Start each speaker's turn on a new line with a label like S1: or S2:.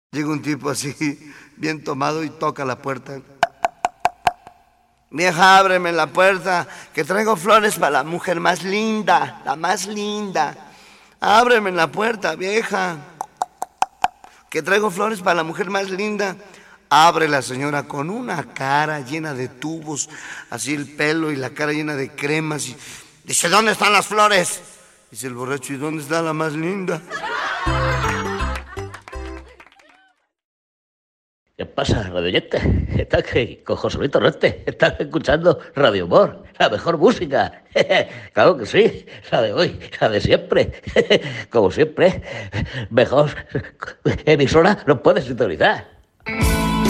S1: Llega un tipo así, bien tomado, y toca la puerta. Vieja, ábreme la puerta, que traigo flores para la mujer más linda, la más linda. Ábreme la puerta, vieja, que traigo flores para la mujer más linda. Abre la señora con una cara llena de tubos, así el pelo y la cara llena de cremas. Y dice, ¿dónde están las flores? Dice el borracho, ¿y dónde está la más linda?
S2: ¿Qué pasa, radioyente? Estás que con José Luis Torrente. Estás escuchando Radio Humor, la mejor música. Claro que sí, la de hoy, la de siempre. Como siempre, mejor emisora nos puedes sintonizar.